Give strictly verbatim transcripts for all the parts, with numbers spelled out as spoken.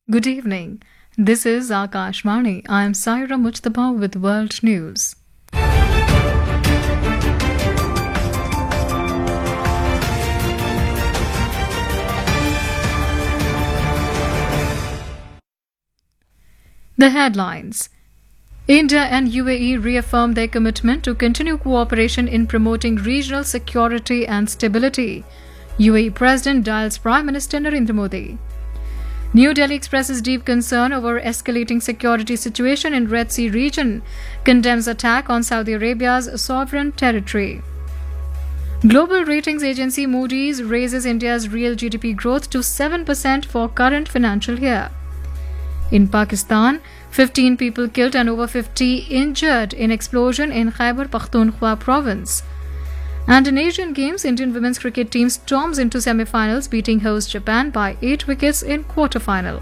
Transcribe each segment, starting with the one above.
Good evening. This is Akashvani. I am Saira Mujtaba with World News. The headlines. India and U A E reaffirmed their commitment to continue cooperation in promoting regional security and stability. U A E President dials Prime Minister Narendra Modi. New Delhi expresses deep concern over escalating security situation in Red Sea region, condemns attack on Saudi Arabia's sovereign territory. Global ratings agency Moody's raises India's real G D P growth to seven percent for current financial year. In Pakistan, fifteen people killed and over fifty injured in explosion in Khyber Pakhtunkhwa province. And in Asian Games, Indian women's cricket team storms into semi-finals, beating host Japan by eight wickets in quarter-final.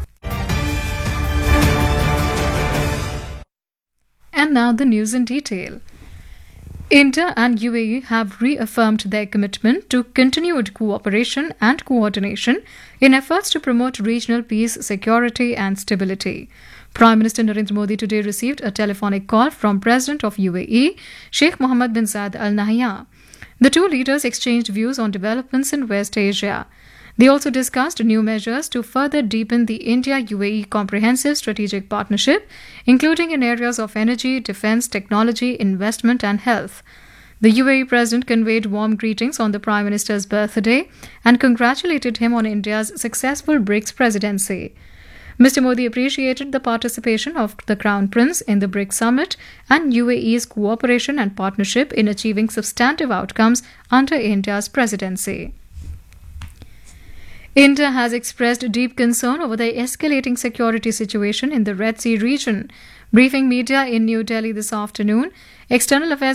And now the news in detail. India and U A E have reaffirmed their commitment to continued cooperation and coordination in efforts to promote regional peace, security and stability. Prime Minister Narendra Modi today received a telephonic call from President of U A E, Sheikh Mohammed bin Zayed Al Nahyan. The two leaders exchanged views on developments in West Asia. They also discussed new measures to further deepen the India-U A E comprehensive strategic partnership, including in areas of energy, defense, technology, investment and health. The U A E President conveyed warm greetings on the Prime Minister's birthday and congratulated him on India's successful BRICS presidency. Mister Modi appreciated the participation of the Crown Prince in the BRICS summit and U A E's cooperation and partnership in achieving substantive outcomes under India's presidency. India has expressed deep concern over the escalating security situation in the Red Sea region. Briefing media in New Delhi this afternoon, External Affairs